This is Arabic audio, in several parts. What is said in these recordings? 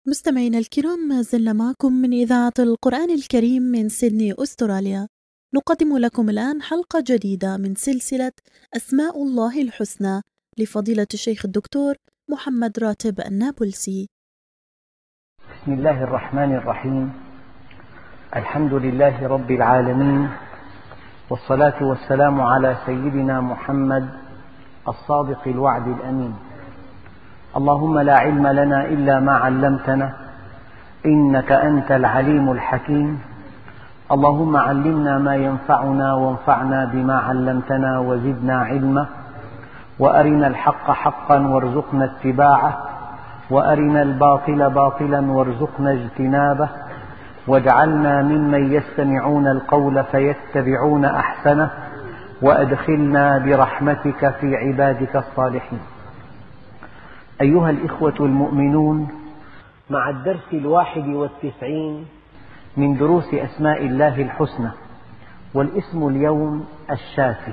مستمعينا الكرام، ما زلنا معكم من إذاعة القرآن الكريم من سيدني أستراليا. نقدم لكم الآن حلقة جديدة من سلسلة أسماء الله الحسنى لفضيلة الشيخ الدكتور محمد راتب النابلسي. بسم الله الرحمن الرحيم. الحمد لله رب العالمين، والصلاة والسلام على سيدنا محمد الصادق الوعد الأمين. اللهم لا علم لنا إلا ما علمتنا إنك أنت العليم الحكيم. اللهم علمنا ما ينفعنا وانفعنا بما علمتنا وزدنا علما، وأرنا الحق حقا وارزقنا اتباعه، وأرنا الباطل باطلا وارزقنا اجتنابه، واجعلنا ممن يستمعون القول فيتبعون أحسنه، وأدخلنا برحمتك في عبادك الصالحين. أيها الإخوة المؤمنون، مع الدرس 91 من دروس أسماء الله الحسنى، والاسم اليوم الشافي.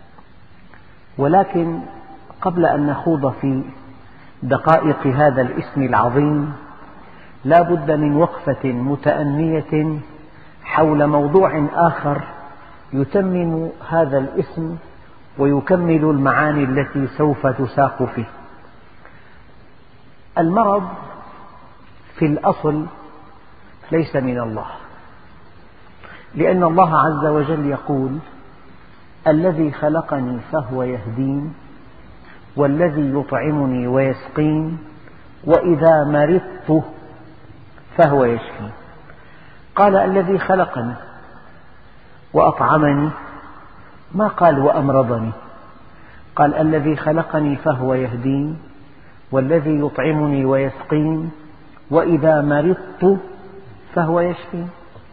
ولكن قبل أن نخوض في دقائق هذا الاسم العظيم، لا بد من وقفة متأنية حول موضوع آخر يتمم هذا الاسم ويكمل المعاني التي سوف تساق فيه. المرض في الأصل ليس من الله، لأن الله عز وجل يقول: الذي خلقني فهو يهدين، والذي يطعمني ويسقين، وإذا مرضت فهو يشفين. قال الذي خلقني وأطعمني، ما قال وأمرضني. قال الذي خلقني فهو يهدين، والذي يطعمني ويسقين، وإذا مرضت فهو يشفين.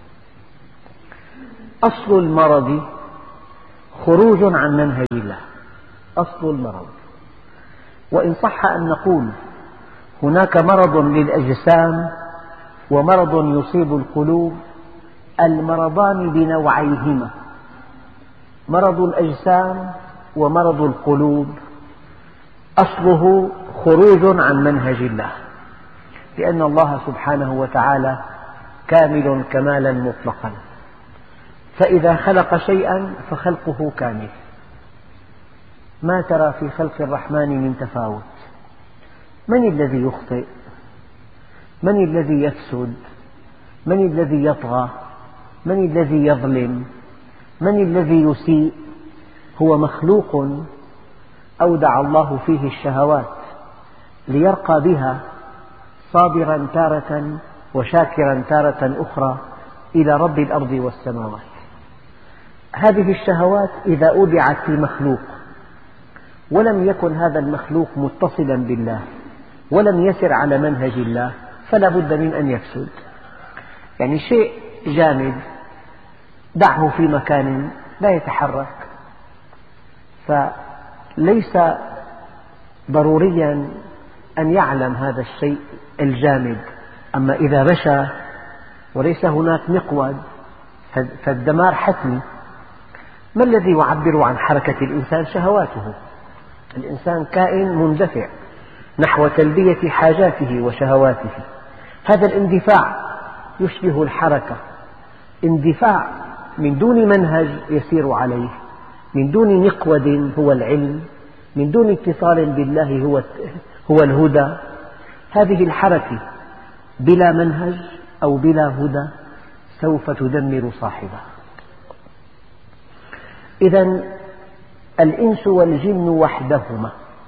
أصل المرض خروج عن منهج الله، أصل المرض. وإن صح أن نقول هناك مرض للأجسام ومرض يصيب القلوب، المرضان بنوعيهما، مرض الأجسام ومرض القلوب، أصله خروج عن منهج الله، لأن الله سبحانه وتعالى كامل كمالا مطلقا، فإذا خلق شيئا فخلقه كامل. ما ترى في خلق الرحمن من تفاوت. من الذي يخطئ؟ من الذي يفسد؟ من الذي يطغى؟ من الذي يظلم؟ من الذي يسيء؟ هو مخلوق أودع الله فيه الشهوات ليرقى بها صابرا تارة وشاكرا تارة أخرى إلى رب الأرض والسماوات. هذه الشهوات إذا أودعت في مخلوق ولم يكن هذا المخلوق متصلا بالله ولم يسر على منهج الله، فلا بد من أن يفسد. يعني شيء جامد دعه في مكان لا يتحرك، فليس ضروريا أن يعلم هذا الشيء الجامد. أما إذا مشى وليس هناك مقود فالدمار حتمي. ما الذي يعبر عن حركة الإنسان؟ شهواته. الإنسان كائن مندفع نحو تلبية حاجاته وشهواته. هذا الاندفاع يشبه الحركة، اندفاع من دون منهج يسير عليه، من دون مقود هو العلم، من دون اتصال بالله هو الهدى. هذه الحركة بلا منهج أو بلا هدى سوف تدمر صاحبه. إذن الإنس والجن وحدهما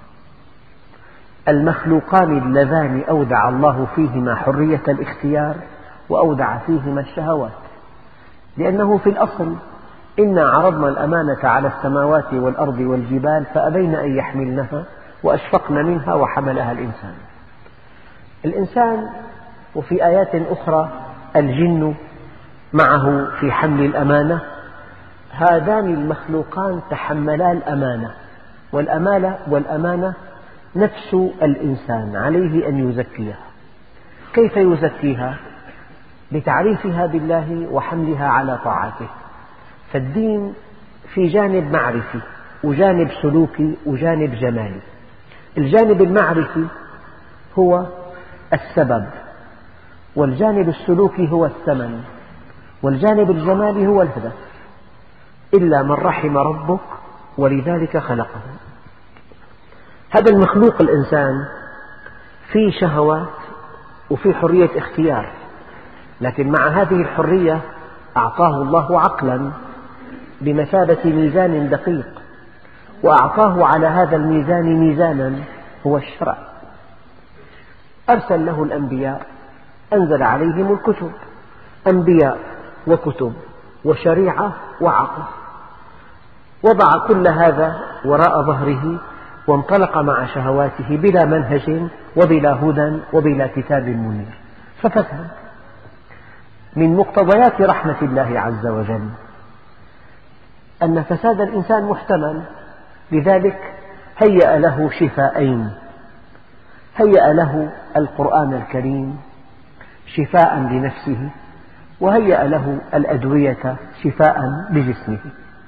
المخلوقان اللذان أودع الله فيهما حرية الاختيار وأودع فيهما الشهوات، لأنه في الأصل إنا عرضنا الأمانة على السماوات والأرض والجبال فأبين أن يحملنها وأشفقن منها وحملها الإنسان. الإنسان وفي آيات أخرى الجن معه في حمل الأمانة. هذان المخلوقان تحملا الأمانة، والأمانة نفس الإنسان عليه أن يزكيها. كيف يزكيها؟ بتعريفها بالله وحملها على طاعته. فالدين في جانب معرفي وجانب سلوكي وجانب جمالي. الجانب المعرفي هو السبب والجانب السلوكي هو الثمن، والجانب الجمالي هو الهدف، إلا من رحم ربك ولذلك خلقه. هذا المخلوق الإنسان فيه شهوات وفيه حرية اختيار، لكن مع هذه الحرية أعطاه الله عقلا بمثابة ميزان دقيق، وأعطاه على هذا الميزان ميزانا هو الشرع. أرسل له الأنبياء، أنزل عليهم الكتب، أنبياء وكتب وشريعة وعقل، وضع كل هذا وراء ظهره وانطلق مع شهواته بلا منهج وبلا هدى وبلا كتاب منير ففسد. من مقتضيات رحمة الله عز وجل أن فساد الإنسان محتمل، لذلك هيأ له شفاءين: هيأ له القرآن الكريم شفاء لنفسه، وهيأ له الأدوية شفاء لجسمه.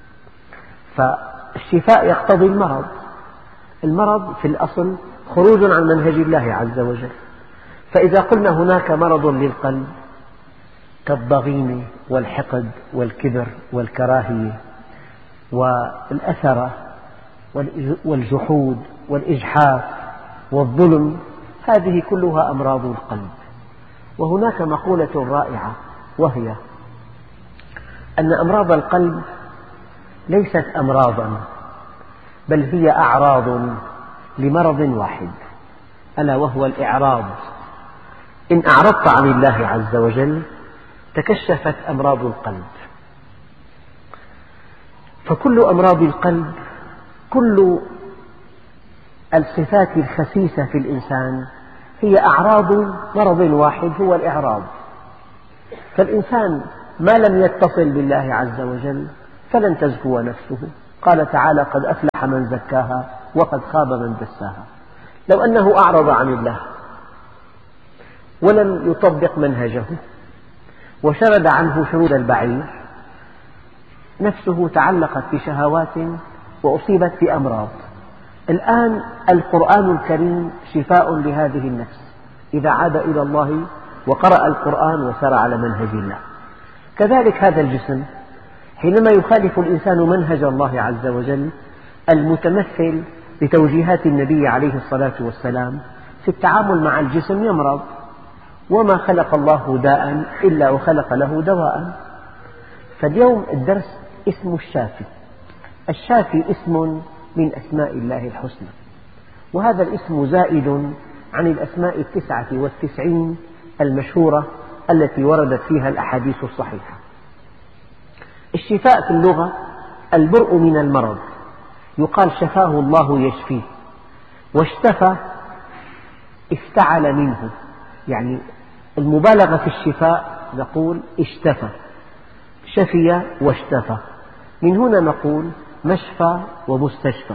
فالشفاء يقتضي المرض، المرض في الأصل خروج عن منهج الله عز وجل. فإذا قلنا هناك مرض للقلب كالضغينة والحقد والكبر والكراهية والأثرة والجحود والإجحاف والظلم، هذه كلها أمراض القلب. وهناك مقولة رائعة، وهي أن أمراض القلب ليست أمراضا، بل هي أعراض لمرض واحد، ألا وهو الإعراض. إن أعرضت عن الله عز وجل تكشفت أمراض القلب. فكل أمراض القلب، كل الصفات الخسيسة في الإنسان هي أعراض مرض واحد هو الإعراض. فالإنسان ما لم يتصل بالله عز وجل فلن تزكو نفسه. قال تعالى: قد أفلح من زكاها وقد خاب من دساها. لو أنه أعرض عن الله ولم يطبق منهجه وشرد عنه شرود البعير، نفسه تعلقت بشهوات وأصيبت بأمراض. الآن القرآن الكريم شفاء لهذه النفس إذا عاد إلى الله وقرأ القرآن وسار على منهج الله. كذلك هذا الجسم حينما يخالف الإنسان منهج الله عز وجل المتمثل بتوجيهات النبي عليه الصلاة والسلام في التعامل مع الجسم يمرض. وما خلق الله داء إلا وخلق له دواء. فاليوم الدرس اسمه الشافي. الشافي اسم من أسماء الله الحسنى، وهذا الاسم زائد عن الأسماء 99 المشهورة التي وردت فيها الأحاديث الصحيحة. الشفاء في اللغة البرء من المرض، يقال شفاه الله يشفيه، واشتفى افتعل منه، يعني المبالغة في الشفاء نقول اشتفى، شفي واشتفى، من هنا نقول مشفى ومستشفى.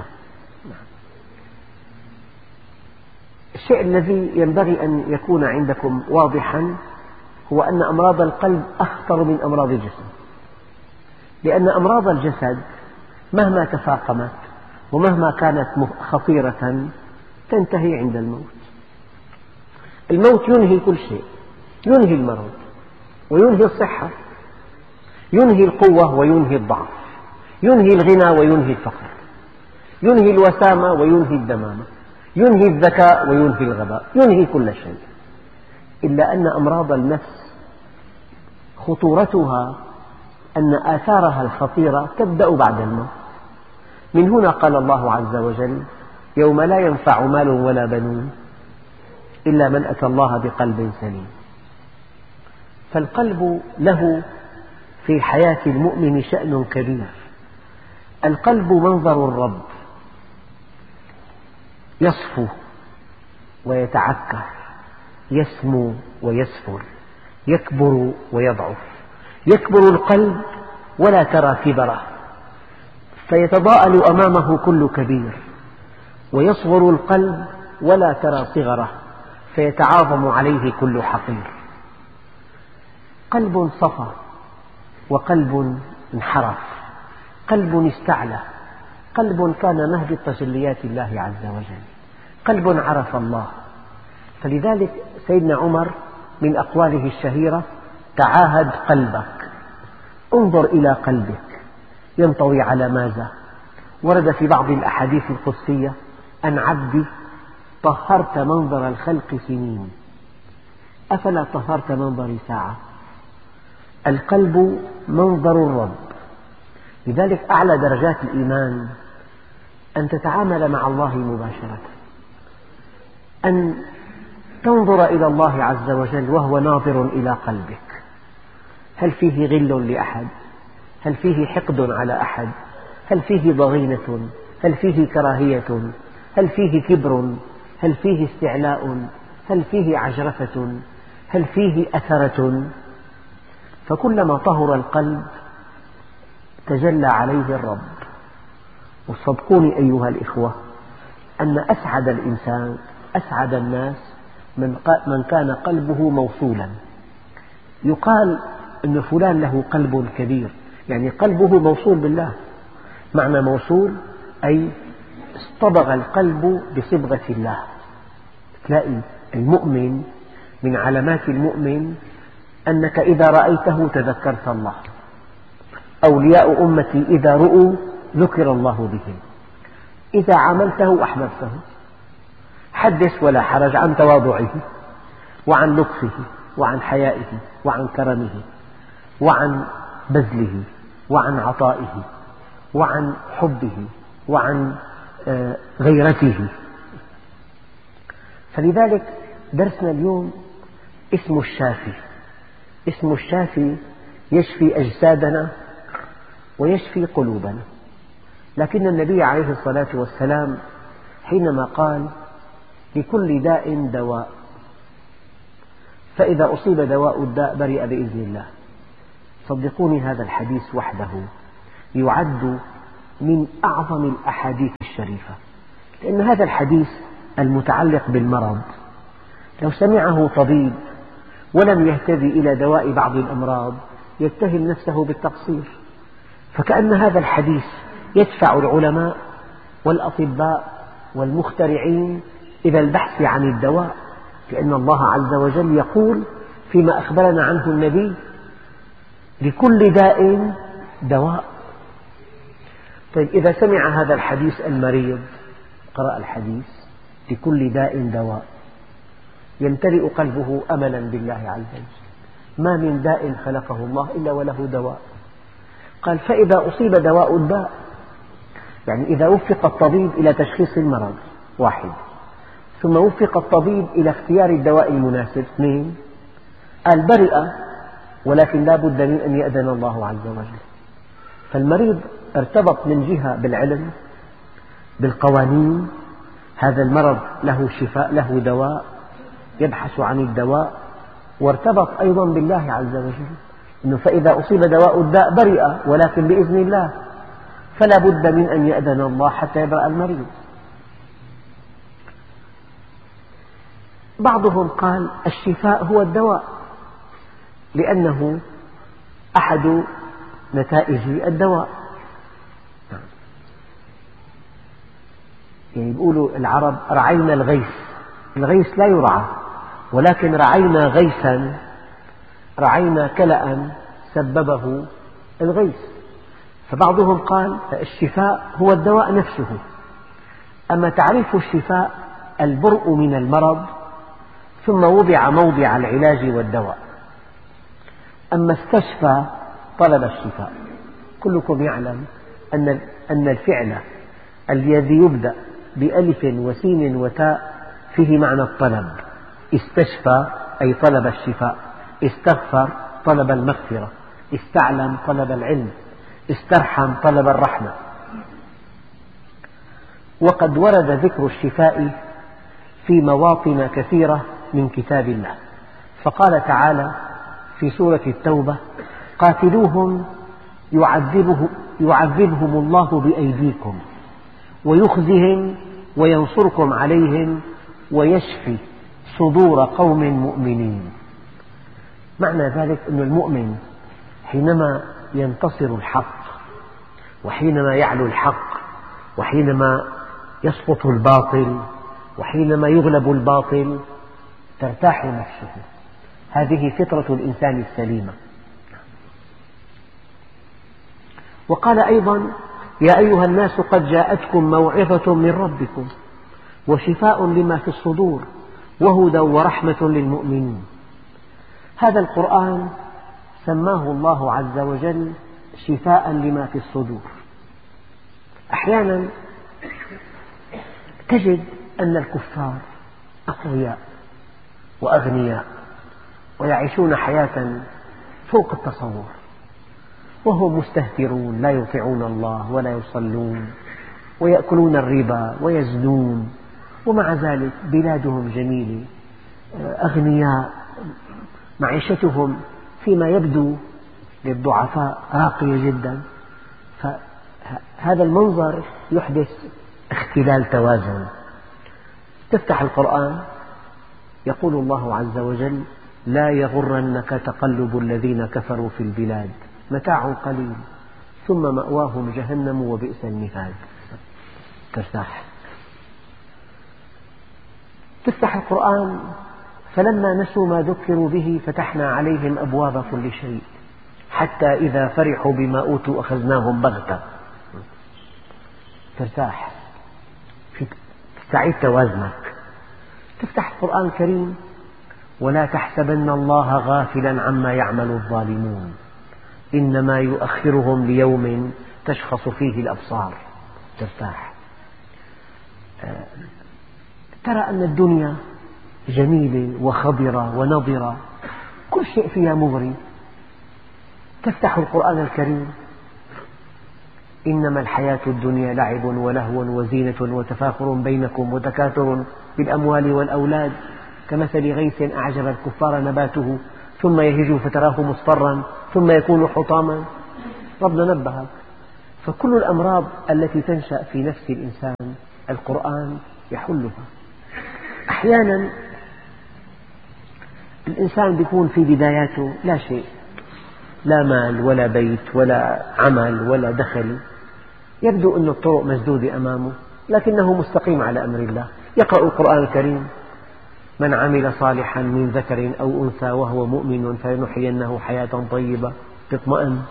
الشيء الذي ينبغي أن يكون عندكم واضحا هو أن أمراض القلب أخطر من أمراض الجسم، لأن أمراض الجسد مهما تفاقمت ومهما كانت خطيرة تنتهي عند الموت. الموت ينهي كل شيء، ينهي المرض وينهي الصحة، ينهي القوة وينهي الضعف، ينهي الغنى وينهي الفقر، ينهي الوسامة وينهي الدمامة، ينهي الذكاء وينهي الغباء، ينهي كل شيء. إلا أن أمراض النفس خطورتها أن آثارها الخطيرة تبدأ بعد الموت. من هنا قال الله عز وجل: يوم لا ينفع مال ولا بنون إلا من أتى الله بقلب سليم. فالقلب له في حياة المؤمن شأن كبير. القلب منظر الرب، يصفو ويتعكر، يسمو ويسفل، يكبر ويضعف. يكبر القلب ولا ترى كبره، فيتضاءل أمامه كل كبير، ويصغر القلب ولا ترى صغره، فيتعاظم عليه كل حقير. قلب صفى وقلب انحرف، قلب استعلى، قلب كان مهد تجليات الله عز وجل، قلب عرف الله. فلذلك سيدنا عمر من أقواله الشهيرة: تعاهد قلبك، انظر إلى قلبك ينطوي على ماذا. ورد في بعض الأحاديث القدسية: أن عبدي طهرت منظر الخلق سنين أفلا طهرت منظري ساعة. القلب منظر الرب، لذلك أعلى درجات الإيمان أن تتعامل مع الله مباشرة، أن تنظر إلى الله عز وجل وهو ناظر إلى قلبك. هل فيه غل لأحد؟ هل فيه حقد على أحد؟ هل فيه ضغينة؟ هل فيه كراهية؟ هل فيه كبر؟ هل فيه استعلاء؟ هل فيه عجرفة؟ هل فيه أثرة؟ فكلما طهر القلب تجلى عليه الرب. وصدقوني أيها الإخوة أن أسعد الإنسان، أسعد الناس من كان قلبه موصولا. يقال أن فلان له قلب كبير، يعني قلبه موصول بالله. معنى موصول أي اصطبغ القلب بصبغة الله. تلاقي المؤمن من علامات المؤمن أنك إذا رأيته تذكرت الله. أولياء أمتي إذا رؤوا ذكر الله بهم، إذا عاملته أحببته. حدث ولا حرج عن تواضعه وعن لطفه وعن حيائه وعن كرمه وعن بذله وعن عطائه وعن حبه وعن غيرته. فلذلك درسنا اليوم اسمه الشافي. اسمه الشافي يشفي أجسادنا ويشفي قلوبنا. لكن النبي عليه الصلاة والسلام حينما قال: لكل داء دواء، فإذا أصيب دواء الداء برئ بإذن الله. صدقوني هذا الحديث وحده يعد من أعظم الأحاديث الشريفة، لأن هذا الحديث المتعلق بالمرض لو سمعه طبيب ولم يهتدي إلى دواء بعض الأمراض يتهم نفسه بالتقصير. فكأن هذا الحديث يدفع العلماء والأطباء والمخترعين إلى البحث عن الدواء، لأن الله عز وجل يقول فيما أخبرنا عنه النبي: لكل داء دواء. طيب إذا سمع هذا الحديث المريض، قرأ الحديث لكل داء دواء، يمتلئ قلبه أملا بالله عز وجل. ما من داء خلقه الله إلا وله دواء. قال: فإذا أصيب دواء الداء، يعني إذا وفق الطبيب إلى تشخيص المرض واحد، ثم وفق الطبيب إلى اختيار الدواء المناسب اثنين، قال: برئ، ولكن لا بد من أن يأذن الله عز وجل. فالمريض ارتبط من جهة بالعلم بالقوانين، هذا المرض له شفاء له دواء، يبحث عن الدواء، وارتبط أيضا بالله عز وجل، إنه فإذا أصيب دواء الداء برئ ولكن بإذن الله، فلا بد من أن يأذن الله حتى يبرأ المريض. بعضهم قال الشفاء هو الدواء، لأنه أحد نتائج الدواء. يعني يقولوا العرب: رعينا الغيث. الغيث لا يرعى، ولكن رعينا غيثا، رعينا كلأ سببه الغيث. فبعضهم قال الشفاء هو الدواء نفسه. أما تعريف الشفاء البرء من المرض ثم وضع موضع العلاج والدواء. أما استشفى طلب الشفاء. كلكم يعلم أن الفعل الذي يبدأ بألف وسين وتاء فيه معنى الطلب. استشفى أي طلب الشفاء، استغفر طلب المغفرة، استعلم طلب العلم، استرحم طلب الرحمة. وقد ورد ذكر الشفاء في مواطن كثيرة من كتاب الله، فقال تعالى في سورة التوبة: قاتلوهم يعذبهم الله بأيديكم ويخزهم وينصركم عليهم ويشفي صدور قوم مؤمنين. معنى ذلك أن المؤمن حينما ينتصر الحق، وحينما يعلو الحق، وحينما يسقط الباطل، وحينما يغلب الباطل، ترتاح نفسه. هذه فطرة الإنسان السليمة. وقال أيضا: يا أيها الناس قد جاءتكم موعظة من ربكم وشفاء لما في الصدور وهدى ورحمة للمؤمنين. هذا القرآن سماه الله عز وجل شفاء لما في الصدور. أحيانا تجد أن الكفار أقوياء وأغنياء ويعيشون حياة فوق التصور، وهم مستهترون لا يطيعون الله ولا يصلون ويأكلون الربا ويزنون، ومع ذلك بلادهم جميلة، أغنياء، معيشتهم فيما يبدو للضعفاء راقية جدا. فهذا المنظر يحدث اختلال توازن. تفتح القرآن يقول الله عز وجل: لا يغرنك تقلب الذين كفروا في البلاد متاع قليل ثم مأواهم جهنم وبئس المهاد. ترتاح. تفتح القرآن: فلما نسوا ما ذكروا به فتحنا عليهم أبواب كل شيء حتى إذا فرحوا بما أوتوا أخذناهم بغتة. ترتاح، تستعيد توازنك. تفتح القرآن الكريم: ولا تحسبن الله غافلا عما يعمل الظالمون إنما يؤخرهم ليوم تشخص فيه الأبصار. ترتاح. ترى أن الدنيا جميلة وخضرة ونضرة، كل شيء فيها مغري. تفتح القرآن الكريم: إنما الحياة الدنيا لعب ولهو وزينة وتفاخر بينكم وتكاثر بالأموال والأولاد كمثل غيث أعجب الكفار نباته ثم يهيج فتراه مصفرا ثم يكون حطاما. ربنا نبهك. فكل الأمراض التي تنشأ في نفس الإنسان القرآن يحلها. أحيانا الإنسان يكون في بداياته لا شيء، لا مال ولا بيت ولا عمل ولا دخل، يبدو أن الطرق مسدودة أمامه لكنه مستقيم على أمر الله. يقرأ القرآن الكريم: من عمل صالحا من ذكر أو أنثى وهو مؤمن فلنحيينه حياة طيبة تطمئن.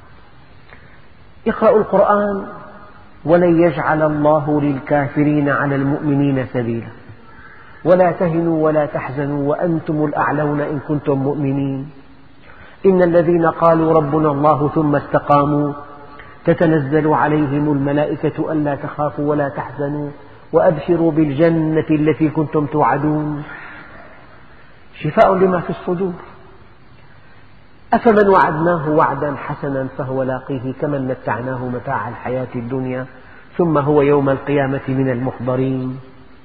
يقرأ القرآن: ولن يجعل الله للكافرين على المؤمنين سبيلا ولا تهنوا ولا تحزنوا وأنتم الأعلون إن كنتم مؤمنين إن الذين قالوا ربنا الله ثم استقاموا تتنزل عليهم الملائكة ألا تخافوا ولا تحزنوا وأبشروا بالجنة التي كنتم توعدون شفاء لما في الصدور. أفمن وعدناه وعدا حسنا فهو لاقيه كمن متعناه متاع الحياة الدنيا ثم هو يوم القيامة من المحضرين.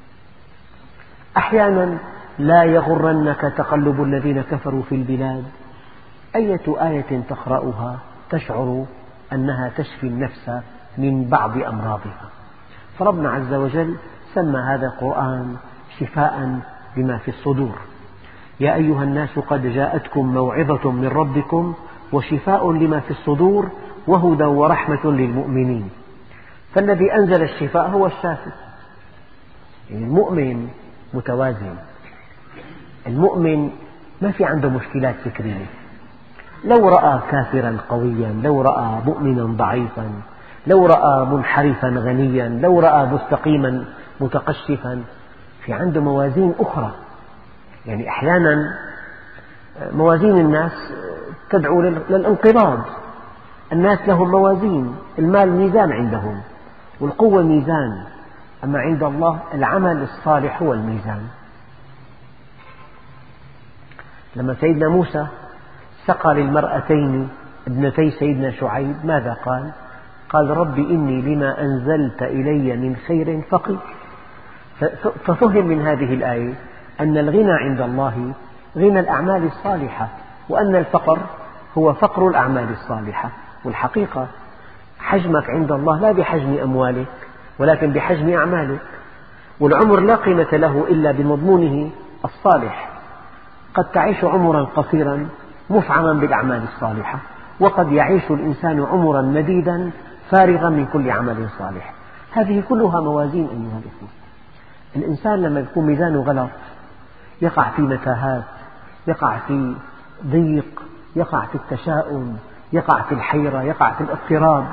أحيانا لا يغرنك تقلب الذين كفروا في البلاد. أية آية تقرأها تشعر أنها تشفي النفس من بعض أمراضها. فربنا عز وجل سمى هذا القرآن شفاء لما في الصدور. يا أيها الناس قد جاءتكم موعظة من ربكم وشفاء لما في الصدور وهدى ورحمة للمؤمنين. فالذي أنزل الشفاء هو الشافي. يعني المؤمن متوازن، المؤمن ما في عنده مشكلات فكرية. لو رأى كافرا قويا، لو رأى مؤمنا ضعيفا، لو رأى منحرفا غنيا، لو رأى مستقيما متقشفا، في عنده موازين أخرى. يعني أحيانا موازين الناس تدعو للانقراض. الناس لهم موازين، المال ميزان عندهم والقوة ميزان، أما عند الله العمل الصالح هو الميزان. لما سيدنا موسى سقى للمرأتين ابنتي سيدنا شعيب ماذا قال؟ قال: رب إني لما أنزلت إلي من خير فقير. ففهم من هذه الآية أن الغنى عند الله غنى الأعمال الصالحة، وأن الفقر هو فقر الأعمال الصالحة. والحقيقة حجمك عند الله لا بحجم أموالك ولكن بحجم أعمالك. والعمر لا قيمة له إلا بمضمونه الصالح. قد تعيش عمرا قصيرا مفعما بالأعمال الصالحة، وقد يعيش الإنسان عمرا مديدا فارغا من كل عمل صالح. هذه كلها موازين أيها الإخوة. الإنسان لما يكون ميزانه غلط يقع في متاهات يقع في ضيق، يقع في التشاؤم، يقع في الحيرة، يقع في الاضطراب.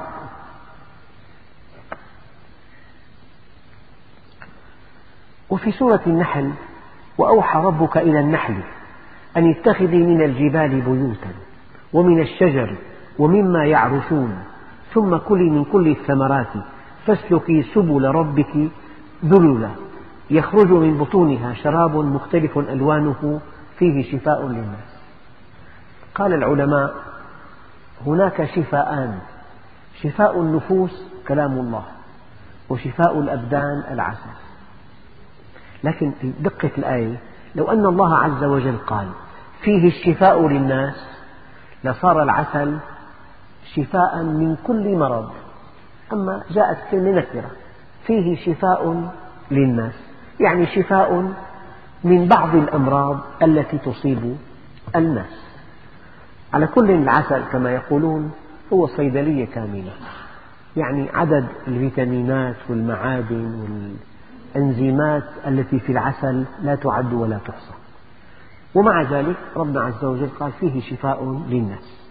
وفي سورة النحل: وأوحى ربك إلى النحل أن اتخذي من الجبال بيوتا ومن الشجر ومما يعرشون ثم كلي من كل الثمرات فاسلكي سبل ربك ذللا يخرج من بطونها شراب مختلف ألوانه فيه شفاء للناس. قال العلماء: هناك شفاءان: شفاء النفوس كلام الله، وشفاء الأبدان العسل. لكن دقة الآية: لو أن الله عز وجل قال فيه الشفاء للناس لصار العسل شفاء من كل مرض، أما جاءت كلمة نكرة: فيه شفاء للناس، يعني شفاء من بعض الأمراض التي تصيب الناس. على كل، العسل كما يقولون هو صيدلية كاملة، يعني عدد الفيتامينات والمعادن والأنزيمات التي في العسل لا تعد ولا تحصى، ومع ذلك ربنا عز وجل قال فيه شفاء للناس.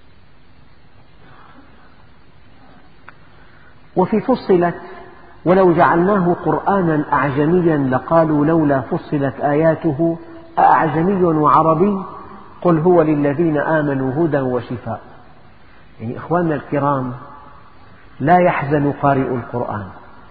وفي فصلت: ولو جعلناه قرآنا أعجميا لقالوا لولا فصلت آياته أأعجمي وعربي قل هو للذين آمنوا هدى وشفاء. يعني إخواننا الكرام، لا يحزن قارئ القرآن.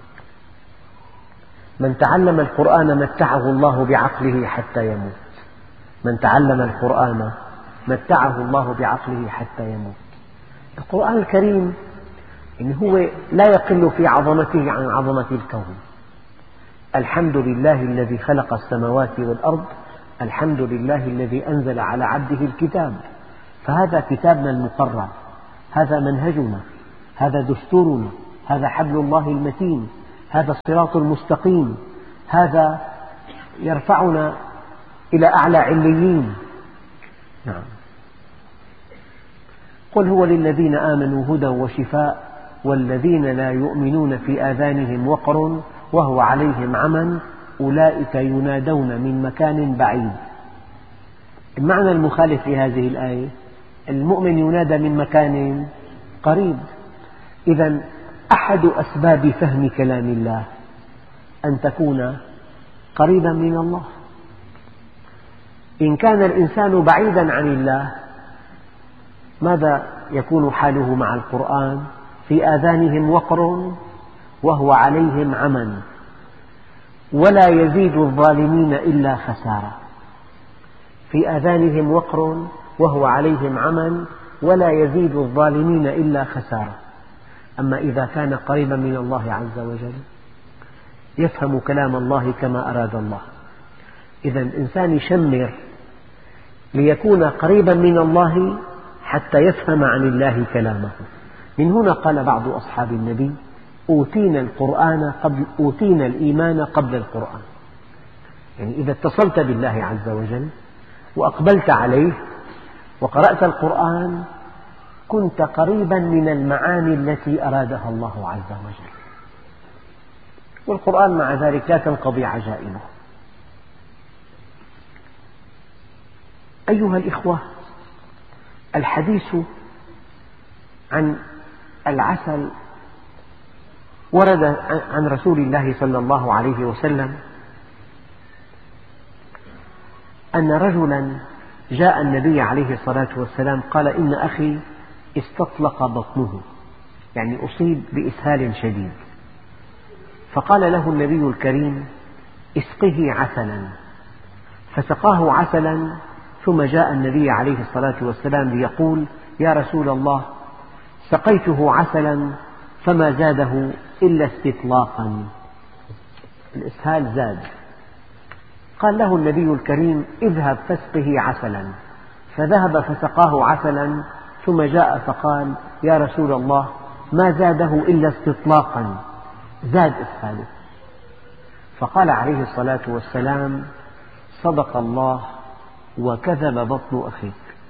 من تعلم القرآن متعه الله بعقله حتى يموت. من تعلم القرآن متعه الله بعقله حتى يموت. القرآن الكريم هو لا يقل في عظمته عن عظمة الكون. الحمد لله الذي خلق السماوات والأرض، الحمد لله الذي أنزل على عبده الكتاب. فهذا كتابنا المقرر، هذا منهجنا، هذا دستورنا، هذا حبل الله المتين، هذا الصراط المستقيم، هذا يرفعنا إلى أعلى عليين. نعم. قل هو للذين آمنوا هدى وشفاء والذين لا يؤمنون في آذانهم وقر وهو عليهم عمى أولئك ينادون من مكان بعيد. المعنى المخالف لهذه الآية: المؤمن ينادى من مكان قريب. إذن أحد أسباب فهم كلام الله أن تكون قريبا من الله. إن كان الإنسان بعيدا عن الله ماذا يكون حاله مع القرآن؟ في آذانهم وقر وهو عليهم عمى ولا يزيد الظالمين إلا خسارة. في آذانهم وقر وهو عليهم عمى ولا يزيد الظالمين إلا خسارة. أما إذا كان قريبا من الله عز وجل يفهم كلام الله كما أراد الله. إذا الإنسان يشمر ليكون قريبا من الله حتى يفهم عن الله كلامه. من هنا قال بعض أصحاب النبي: أوتينا الإيمان قبل القرآن. يعني إذا اتصلت بالله عز وجل وأقبلت عليه وقرأت القرآن كنت قريبا من المعاني التي أرادها الله عز وجل. والقرآن مع ذلك لا تنقضي عجائبه. أيها الإخوة، الحديث عن العسل ورد عن رسول الله صلى الله عليه وسلم أن رجلا جاء النبي عليه الصلاة والسلام قال: إن أخي استطلق بطنه، يعني أصيب بإسهال شديد. فقال له النبي الكريم: اسقه عسلا. فسقاه عسلا، ثم جاء النبي عليه الصلاة والسلام ليقول: يا رسول الله، سقيته عسلا فما زاده إلا استطلاقا، الإسهال زاد. قال له النبي الكريم: اذهب فاسقه عسلا. فذهب فسقاه عسلا، ثم جاء فقال: يا رسول الله، ما زاده إلا استطلاقا، زاد إسهاله. فقال عليه الصلاة والسلام: صدق الله وكذب بطن أخيك.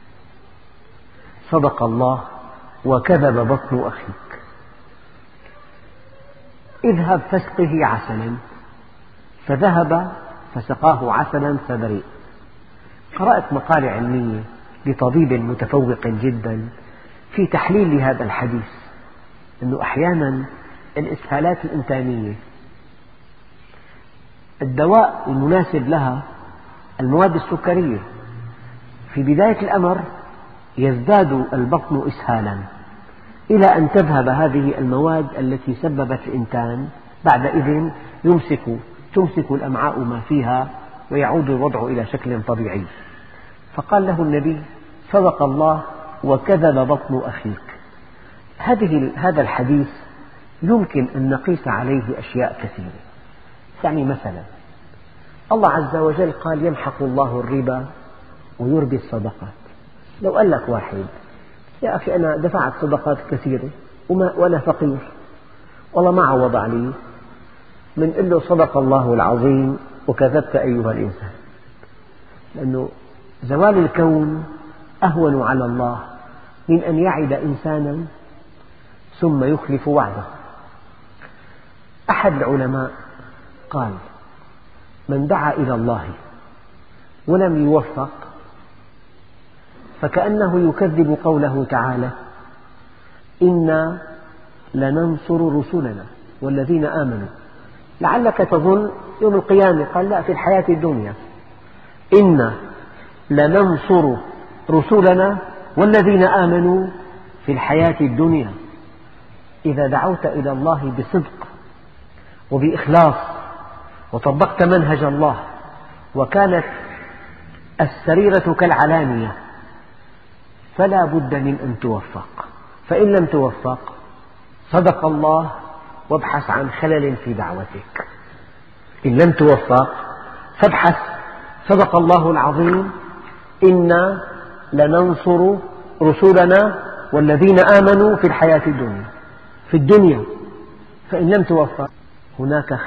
صدق الله وكذب بطن أخيك. اذهب فاسقه عسلا. فذهب فسقاه عسلا فبرئ. قرأت مقالة علمية لطبيب متفوق جدا في تحليل لهذا الحديث، أنه أحيانا الإسهالات الإنسانية الدواء المناسب لها المواد السكرية، في بداية الأمر يزداد البطن إسهالا إلى أن تذهب هذه المواد التي سببت الإنتان، بعدئذ تمسك الأمعاء ما فيها ويعود الوضع إلى شكل طبيعي. فقال له النبي: صدق الله وكذب بطن أخيك. هذا الحديث يمكن أن نقيس عليه أشياء كثيرة. يعني مثلا الله عز وجل قال: يمحق الله الربا ويربي الصدقات. لو قال لك واحد: يا أخي أنا دفعت صدقات كثيرة وأنا فقير والله ما عوض علي، بنقول له: صدق الله العظيم وكذبت أيها الإنسان، لأنه زوال الكون أهون على الله من أن يعد إنسانا ثم يخلف وعده. أحد العلماء قال: من دعا إلى الله ولم يوفق فكأنه يكذب قوله تعالى: إنا لننصر رسلنا والذين آمنوا. لعلك تظن يوم القيامة، قال: لا، في الحياة الدنيا. إنا لننصر رسلنا والذين آمنوا في الحياة الدنيا. إذا دعوت إلى الله بصدق وبإخلاص وطبقت منهج الله وكانت السريرة كالعلانية فلا بد من أن توفق. فإن لم توفق صدق الله وابحث عن خلل في دعوتك. إن لم توفق فابحث: صدق الله العظيم، إنا لننصر رسلنا والذين آمنوا في الحياة الدنيا. في الدنيا. فإن لم توفق هناك